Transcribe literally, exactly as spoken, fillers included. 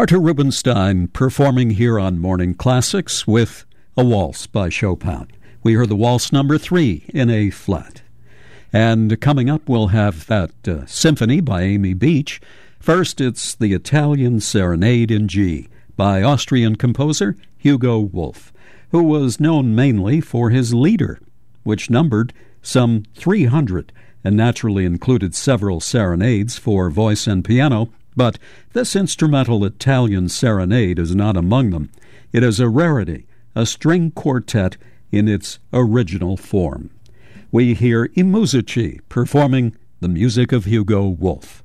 Arthur Rubinstein performing here on Morning Classics with a waltz by Chopin. We heard the waltz number three in A flat. And coming up, we'll have that uh, symphony by Amy Beach. First, it's the Italian Serenade in G by Austrian composer Hugo Wolf, who was known mainly for his Lieder, which numbered some three hundred and naturally included several serenades for voice and piano. But this instrumental Italian serenade is not among them. It is a rarity, a string quartet in its original form. We hear I Musici performing the music of Hugo Wolf.